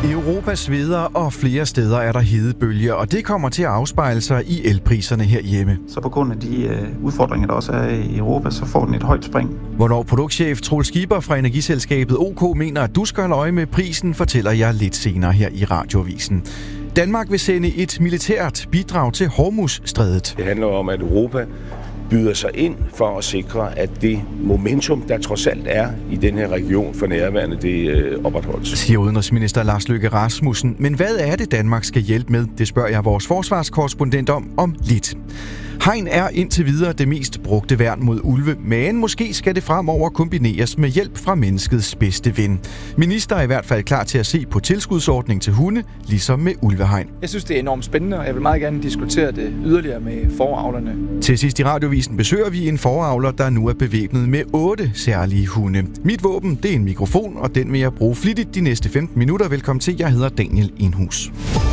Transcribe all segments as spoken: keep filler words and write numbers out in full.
Europa sveder, og flere steder er der hedebølger, og det kommer til at afspejle sig i elpriserne herhjemme. Så på grund af de øh, udfordringer, der også er i Europa, så får den et højt spring. Hvornår produktchef Troels Skipper fra energiselskabet O K mener, at du skal holde øje med prisen, fortæller jeg lidt senere her i Radioavisen. Danmark vil sende et militært bidrag til Hormuzstrædet. Det handler om, at Europa byder sig ind for at sikre, at det momentum, der trods alt er i den her region for nærværende, det øh, opretholdes. Siger udenrigsminister Lars Løkke Rasmussen. Men hvad er det, Danmark skal hjælpe med? Det spørger jeg vores forsvarskorrespondent om om lidt. Hegn er indtil videre det mest brugte værn mod ulve, men måske skal det fremover kombineres med hjælp fra menneskets bedste ven. Minister er i hvert fald klar til at se på tilskudsordning til hunde, ligesom med ulvehegn. Jeg synes, det er enormt spændende, og jeg vil meget gerne diskutere det yderligere med foravlerne. Til sidst i Radiovisen besøger vi en foravler, der nu er bevæbnet med otte særlige hunde. Mit våben, det er en mikrofon, og den vil jeg bruge flittigt de næste femten minutter. Velkommen til, jeg hedder Daniel Enhus.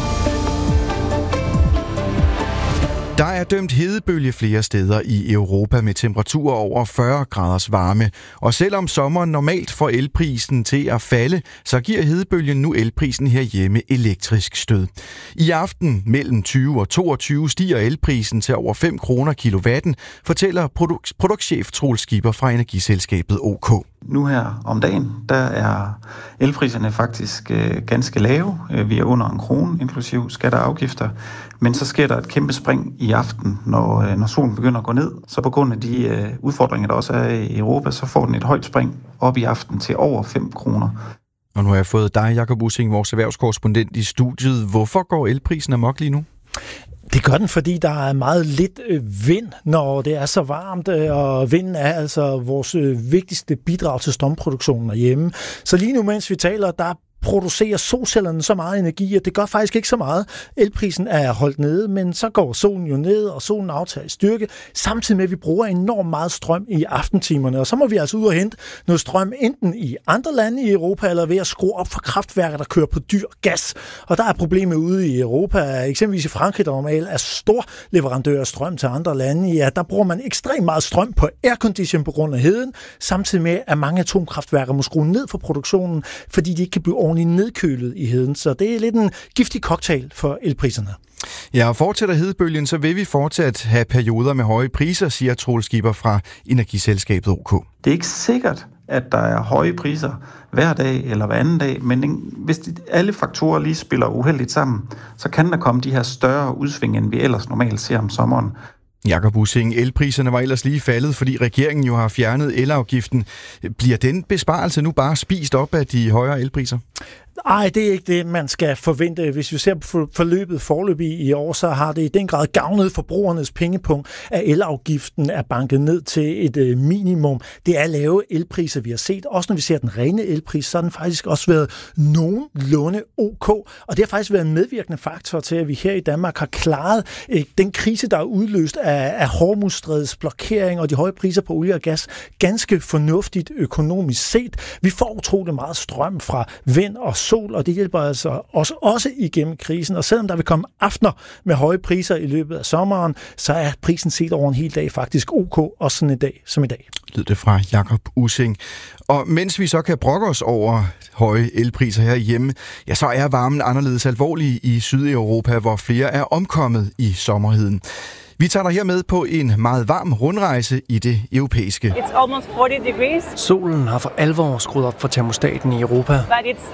Der er dømt hedebølge flere steder i Europa med temperaturer over fyrre graders varme. Og selvom sommeren normalt får elprisen til at falde, så giver hedebølgen nu elprisen herhjemme elektrisk stød. I aften mellem tyve og toogtyve stiger elprisen til over fem kroner kilowatten, fortæller produk- produktchef Troels Skipper fra energiselskabet O K. Nu her om dagen, der er elpriserne faktisk øh, ganske lave. Vi er under en krone, inklusiv skatter og afgifter. Men så sker der et kæmpe spring i aften, når, øh, når solen begynder at gå ned. Så på grund af de øh, udfordringer, der også er i Europa, så får den et højt spring op i aften til over fem kroner. Og nu har jeg fået dig, Jakob Ussing, vores erhvervskorrespondent i studiet. Hvorfor går elprisen amok lige nu? Det gør den, fordi der er meget lidt vind, når det er så varmt, og vinden er altså vores vigtigste bidrag til strømproduktionen herhjemme. Så lige nu, mens vi taler, der producerer solcellerne så meget energi, at det gør faktisk ikke så meget. Elprisen er holdt nede, men så går solen jo ned, og solen aftager i styrke, samtidig med, at vi bruger enormt meget strøm i aftentimerne. Og så må vi altså ud og hente noget strøm, enten i andre lande i Europa, eller ved at skrue op for kraftværker, der kører på dyr gas. Og der er problemet ude i Europa, eksempelvis i Frankrig, der normalt er stor leverandør af strøm til andre lande. Ja, der bruger man ekstremt meget strøm på aircondition på grund af heden, samtidig med, at mange atomkraftværker må skrue ned for produktionen, fordi de ikke kan blive ordentligt nedkølet i heden. Så det er lidt en giftig cocktail for elpriserne. Ja, og fortsætter hedebølgen, så vil vi fortsat have perioder med høje priser, siger Troels Skipper fra energiselskabet O K. Det er ikke sikkert, at der er høje priser hver dag eller hver anden dag, men hvis de, alle faktorer lige spiller uheldigt sammen, så kan der komme de her større udsving, end vi ellers normalt ser om sommeren. Jakob Ussing, elpriserne var ellers lige faldet, fordi regeringen jo har fjernet elafgiften. Bliver den besparelse nu bare spist op af de højere elpriser? Ej, det er ikke det, man skal forvente. Hvis vi ser på forløbet forløbig i år, så har det i den grad gavnet forbrugernes pengepunkt, at elafgiften er banket ned til et minimum. Det er lave elpriser, vi har set. Også når vi ser den rene elpris, så har den faktisk også været nogenlunde ok. Og det har faktisk været en medvirkende faktor til, at vi her i Danmark har klaret eh, den krise, der er udløst af, af Hormuzstrædets blokering og de høje priser på olie og gas, ganske fornuftigt økonomisk set. Vi får utrolig meget strøm fra vind og sol, og det hjælper altså os også igennem krisen. Og selvom der vil komme aftener med høje priser i løbet af sommeren, så er prisen set over en hel dag faktisk ok, også sådan en dag som i dag. Lød det fra Jakob Ussing. Og mens vi så kan brokke os over høje elpriser herhjemme, ja, så er varmen anderledes alvorlig i Sydeuropa, hvor flere er omkommet i sommerheden. Vi tager dig her med på en meget varm rundrejse i det europæiske. It's almost forty degrees. Solen har for alvor skruet op for termostaten i Europa. But it's